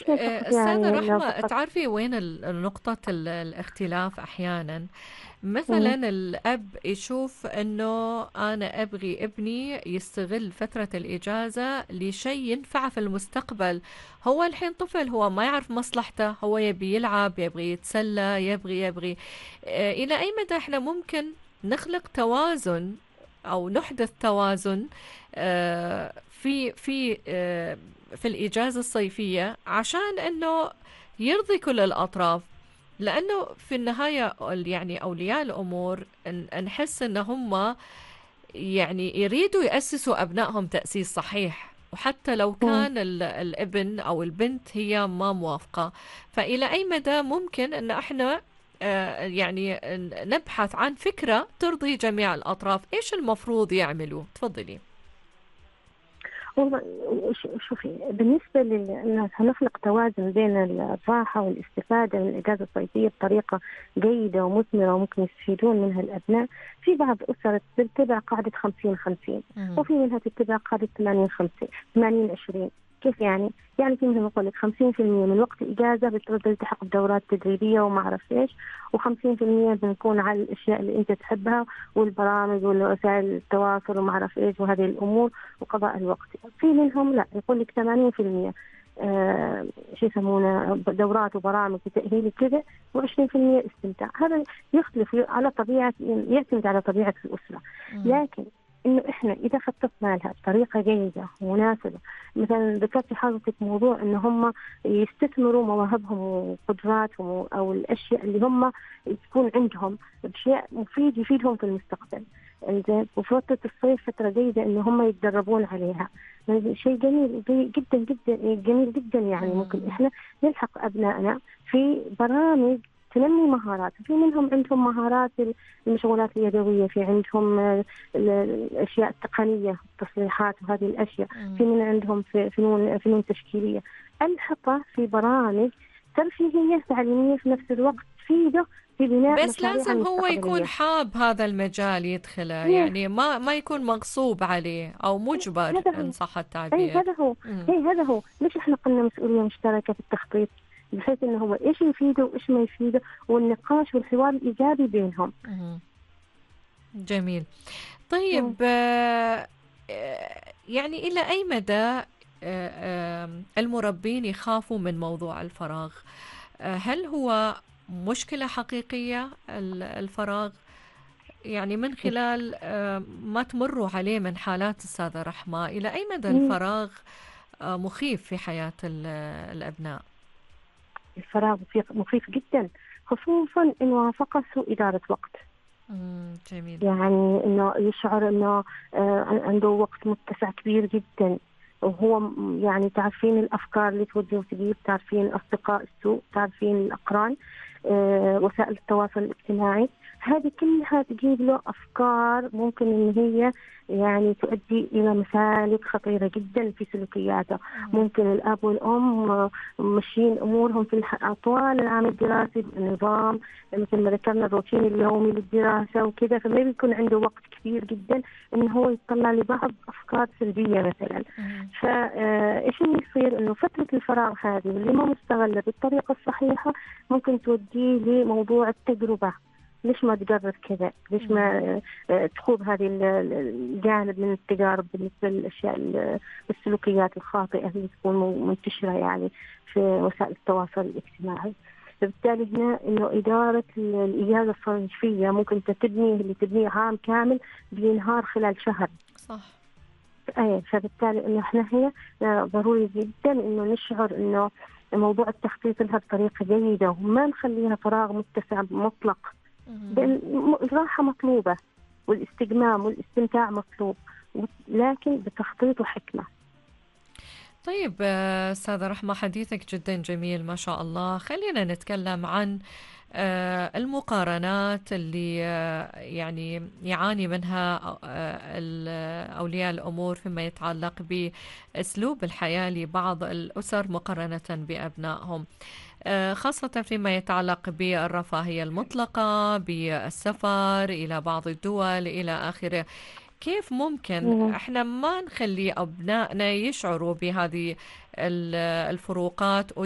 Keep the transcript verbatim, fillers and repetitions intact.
فقط أستاذة يعني لو رحمة، فقط. تعرفي وين ال- نقطة ال- الاختلاف أحيانا؟ مثلا مم. الأب يشوف أنه أنا أبغي ابني يستغل فترة الإجازة لشيء ينفعه في المستقبل. هو الحين طفل، هو ما يعرف مصلحته، هو يبي يلعب، يبغي يتسلى، يبغي يبغي آه، إلى أي مدى إحنا ممكن نخلق توازن أو نحدث توازن آه، في في آه، في الإجازة الصيفية عشان أنه يرضي كل الأطراف؟ لأنه في النهاية يعني أولياء الأمور ن- نحس إن هم يعني يريدوا يأسسوا أبنائهم تأسيس صحيح، وحتى لو مم. كان ال- الابن أو البنت هي ما موافقة. فإلى أي مدى ممكن أن احنا آه، يعني ن- نبحث عن فكرة ترضي جميع الأطراف؟ إيش المفروض يعملوا؟ تفضلي. والله ش- شوفي، بالنسبة لل هنخلق توازن بين الراحة والاستفادة من الإجازة الصيفية بطريقة جيدة ومثمرة وممكن يستفيدون منها الأبناء. في بعض أسر تتبع قاعدة خمسين خمسين، مم. وفي منها تتبع قاعدة ثمانين خمسين، ثمانين عشرين. كيف يعني؟ يعني في منهم يقول لك خمسين في المية من وقت الإجازة بتقدر تلتحق بدورات تدريبية وما أعرف إيش، وخمسين في المية بنكون على الأشياء اللي أنت تحبها والبرامج ووسائل التواصل وما أعرف إيش وهذه الأمور وقضاء الوقت. في منهم لا، يقول لك ثمانين في المية آه شو يسمونه دورات وبرامج وتأهيل كذا، و20% استمتاع. هذا يختلف على طبيعة، يعتمد على طبيعة الأسرة. مم. لكن إنه إحنا إذا خططنا لها بطريقة جيدة ومناسبة، مثلا ذكرتي حضرتك موضوع إن هم يستثمروا مواهبهم وقدراتهم أو الأشياء اللي هم تكون عندهم بشيء مفيد يفيدهم في المستقبل. زين. وفترة الصيف فترة جيدة إن هم يتدربون عليها. شيء جميل جي- جدا جدا جميل جدا. يعني ممكن مم. إحنا نلحق أبنائنا في برامج تنمي مهارات. في منهم عندهم مهارات المشغولات اليدوية، في عندهم آه، ال- الأشياء التقنية، التصليحات وهذه الأشياء. في مم. من عندهم في فنون فنون تشكيلية. ألحقه في برامج ترفيهية تعليمية في نفس الوقت تفيده في بناء بس مشاريعه لازم هو يكون المستقبلية. حاب هذا المجال يدخله، هي يعني ما ما يكون مغصوب عليه أو مجبر هذا إن هو. صح اي التعبير. هذا هو. مم. اي هذا هو. ليش احنا قلنا مسؤولية مشتركة في التخطيط، بحيث انه هو ايش يفيده وايش ما يفيده، والنقاش والحوار الايجابي بينهم. مم. جميل. مم. طيب آه، آه، يعني إلى أي مدى آه، آه، المربين يخافوا من موضوع الفراغ؟ آه، هل هو مشكلة حقيقية ال- الفراغ؟ يعني من خلال آه، ما تمروا عليه من حالات أستاذة رحمة، إلى أي مدى مم. الفراغ آه، مخيف في حياة ال- الأبناء؟ الفراغ مخيف مخيف جدا، خصوصا ان وافق سوء ادارة وقت. مم، جميل. يعني انه يشعر انه آه، عنده وقت متسع كبير جدا، وهو م- يعني تعرفين الافكار اللي تودي وتجيب، تعرفين اصدقاء السوء، تعرفين الاقران، آه، وسائل التواصل الاجتماعي. هذه كلها تجيب له افكار ممكن ان هي يعني تؤدي الى مسالك خطيره جدا في سلوكياته. مم. ممكن الاب والام آه، ماشيين امورهم في الح- طوال العام الدراسي بنظام، مثل ما ذكرنا الروتين اليومي للدراسة وكذا، فما بيكون عنده وقت كبير جدا إنه هو يطلع لبعض أفكار سلبية مثلا. مم. فإيش اللي يصير؟ إنه فترة الفراغ هذه اللي ما مستغلة بالطريقة الصحيحة ممكن توديه لموضوع التجربة. ليش ما تجرب كذا؟ ليش مم. ما آه، تخوض هذه ال- ال- الجانب من التجارب بالنسبة للأشياء ال- السلوكيات الخاطئة اللي تكون منتشرة يعني في وسائل التواصل الاجتماعي. فبالتالي هنا انه اداره ال- الاجازه الصيفيه ممكن تبني اللي تبنيه عام كامل بينهار خلال شهر. صح. اي فبالتالي انه احنا هي آه، ضروري جدا انه نشعر انه موضوع التخطيط لها بطريقه جيده، وما نخليها فراغ متسع مطلق. مم. بال- م- الراحه مطلوبه والاستجمام والاستمتاع مطلوب، لكن بتخطيط وحكمه. طيب آه، أستاذة رحمة، حديثك جدا جميل ما شاء الله. خلينا نتكلم عن آه، المقارنات اللي آه، يعني يعاني منها آه، ال- أولياء الأمور فيما يتعلق بأسلوب الحياة لبعض الأسر مقارنة بأبنائهم، آه، خاصة فيما يتعلق بالرفاهية المطلقة، بالسفر إلى بعض الدول إلى آخره. كيف ممكن مم. احنا ما نخلي أبنائنا يشعروا بهذه ال- الفروقات